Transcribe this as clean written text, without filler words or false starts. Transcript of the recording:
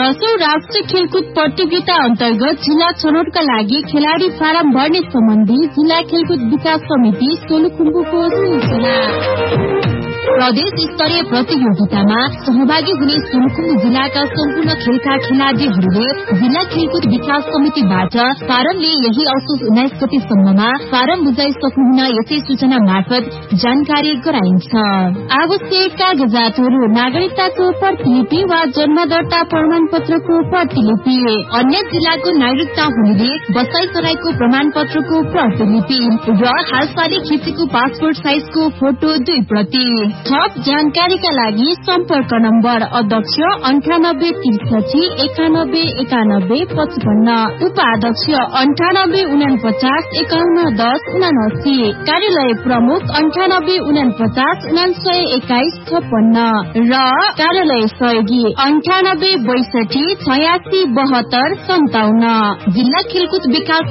10औं राष्ट्रिय खेलकुद प्रतियोगिता अन्तर्गत जिल्ला छनौटका लागि खेलाड़ी फारम भर्ने सम्बन्धी जिल्ला खेलकुद विकास समिति सोलुखुम्बुको सूचना। प्रदेश स्तरीय प्रतियोगितामा सहभागी हुने सोलुखुम्बु जिल्लाका सम्पूर्ण खेलका खेलाड़ीहरूले जिल्ला खेलकुद विकास समितिबाट फारमले यही असोज 19 गतेसम्ममा फारम बुझाइसक्नुहुन यसै सूचना मार्फत जानकारी गराइन्छ। आवश्यक कागजातहरू नागरिकताको प्रतिलिपि वा जन्म दर्ता प्रमाण पत्रको प्रतिलिपि, अन्य जिल्लाको नागरिकता हुनेले बसाइसराईको प्रमाण पत्रको प्रतिलिपि र हालसालै खिचेको पासपोर्ट साइजको फोटो 2 प्रति। थप जानकारीका लागि सम्पर्क नम्बर अध्यक्ष 9863 91 91 55, उपाध्यक्ष 98 49 51 10 79, कार्यालय प्रमुख 98 49 921 56 र कार्यालय सहयोगी 98 62 86 72 57। जिल्ला खेलकुद विकास